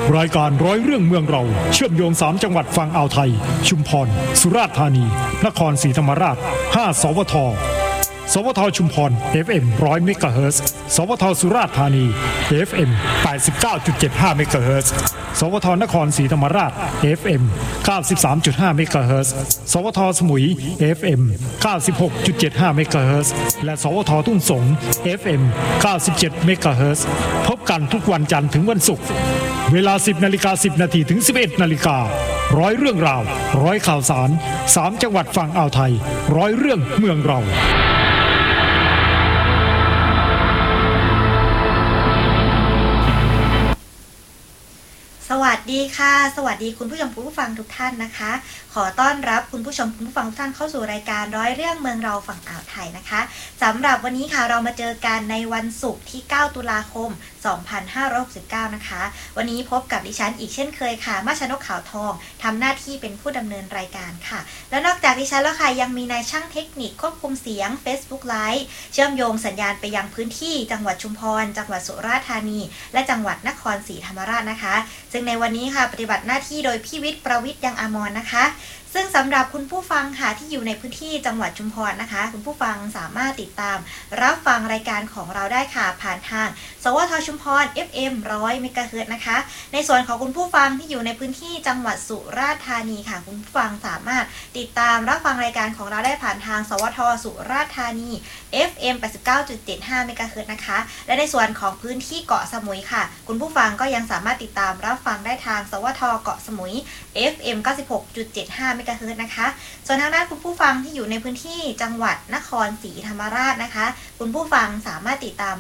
รายการร้อยเรื่องเมืองเราเชื่อมโยง3จังหวัดฝั่งอ่าวไทยชุมพรสุราษฎร์ธานีนครศรีธรรมราช5สวทสวทชุมพร FM 100 เมกะเฮิรตซ์สวทสุราษฎร์ธานี FM 89.75 เมกะเฮิรตซ์สวทนครศรีธรรมราช FM 93.5 เมกะเฮิรตซ์สวทสมุย FM 96.75 เมกะเฮิรตซ์และสวททุ่งสง FM 97 เมกะเฮิรตซ์พบกันทุกวันจันทร์ถึงวันศุกร์เวลา 10:10 น.ถึง 11:00 น.ร้อยเรื่องราวร้อยข่าวสาร3จังหวัดฝั่งอ่าวไทยร้อยเรื่องเมืองเราสวัสดีค่ะสวัสดีคุณผู้ชมผู้ฟังทุกท่านนะคะขอต้อนรับคุณผู้ชมผู้ฟังทุกท่านเข้าสู่รายการร้อยเรื่องเมืองเราฝั่งอ่าวไทยนะคะสำหรับวันนี้ค่ะเรามาเจอกันในวันศุกร์ที่9ตุลาคม2569นะคะวันนี้พบกับดิฉันอีกเช่นเคยค่ะมาชนกขาวทองทำหน้าที่เป็นผู้ดำเนินรายการค่ะแล้วนอกจากดิฉันแล้วค่ะยังมีนายช่างเทคนิคควบคุมเสียง Facebook Live เชื่อมโยงสัญญาณไปยังพื้นที่จังหวัดชุมพรจังหวัดสุราษฎร์ธานีและจังหวัดนครศรีธรรมราชนะคะซึ่งในวันนี้ค่ะปฏิบัติหน้าที่โดยพี่วิทย์ประวิทย์ยังอมรนะคะซึ่งสำหรับคุณผู้ฟังค่ะที่อยู่ในพื้นที่จังหวัดชุมพรนะคะคุณผู้ฟังสามารถติดตามรับฟังรายการของเราได้ค่ะผ่านทางสวทชุมพร FM 100 เมกะเฮิรตซ์นะคะในส่วนของคุณผู้ฟังที่อยู่ในพื้นที่จังหวัดสุราษฎร์ธานีค่ะคุณผู้ฟังสามารถติดตามรับฟังรายการของเราได้ผ่านทางสวทสุราษฎร์ธานี FM 89.75 เมกะเฮิรตซ์นะคะและในส่วนของพื้นที่เกาะสมุยค่ะคุณผู้ฟังก็ยังสามารถติดตามรับฟังได้ทางสวทเกาะสมุย FM 96.75 เมกะเฮิรตซ์นะคะส่วนทางด้านคุณผู้ฟังที่อยู่ในพื้นที่จังหวัดนครศรีธรรมราชนะคะคุณผู้ฟังสามารถติดตาม